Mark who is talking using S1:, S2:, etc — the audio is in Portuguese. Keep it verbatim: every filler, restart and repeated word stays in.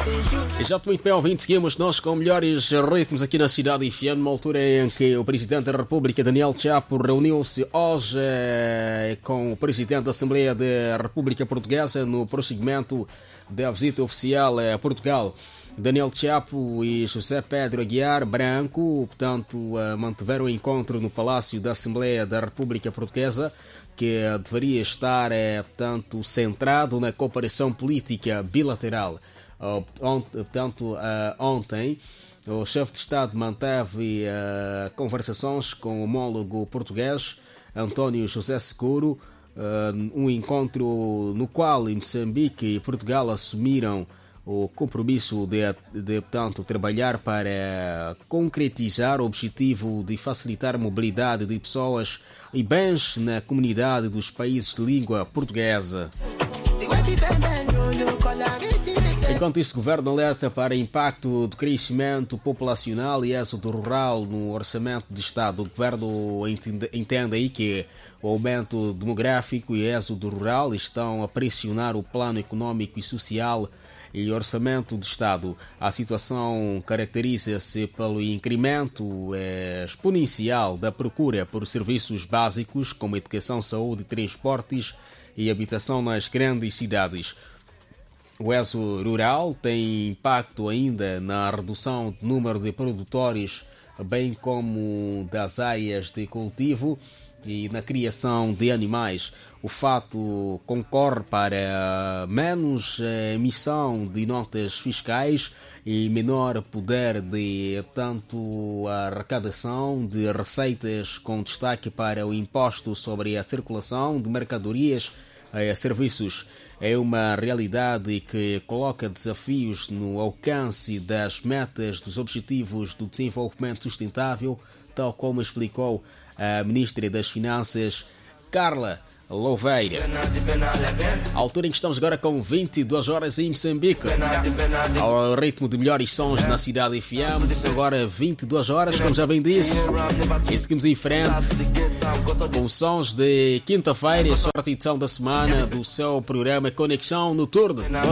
S1: Exato, muito bem, ouvintes, seguimos nós com melhores ritmos aqui na cidade F M, numa altura em que o Presidente da República, Daniel Chapo, reuniu-se hoje eh, com o Presidente da Assembleia da República Portuguesa no prosseguimento da visita oficial a Portugal. Daniel Chapo e José Pedro Aguiar Branco, portanto, mantiveram o encontro no Palácio da Assembleia da República Portuguesa, que deveria estar, portanto, centrado na cooperação política bilateral. Portanto, ontem, o chefe de Estado manteve conversações com o homólogo português, António José Seguro, um encontro no qual Moçambique e Portugal assumiram o compromisso de, de, portanto, trabalhar para concretizar o objetivo de facilitar a mobilidade de pessoas e bens na comunidade dos países de língua portuguesa. Enquanto isso, o Governo alerta para o impacto do crescimento populacional e êxodo rural no orçamento de Estado. O Governo entende, entende aí que o aumento demográfico e êxodo rural estão a pressionar o plano econômico e social e orçamento do Estado. A situação caracteriza-se pelo incremento eh, exponencial da procura por serviços básicos como educação, saúde, transportes e habitação nas grandes cidades. O êxodo rural tem impacto ainda na redução do número de produtores, bem como das áreas de cultivo e na criação de animais. O fato concorre para menos emissão de notas fiscais e menor poder de, tanto, arrecadação de receitas, com destaque para o imposto sobre a circulação de mercadorias e serviços. É uma realidade que coloca desafios no alcance das metas dos Objetivos do Desenvolvimento Sustentável, tal como explicou a Ministra das Finanças, Carla Louveira. A altura em que estamos agora com vinte e duas horas em Moçambique, ao ritmo de melhores sons na cidade F M, agora vinte e duas horas, como já bem disse, e seguimos em frente com sons de quinta-feira, a sorte edição da semana do seu programa Conexão Noturno.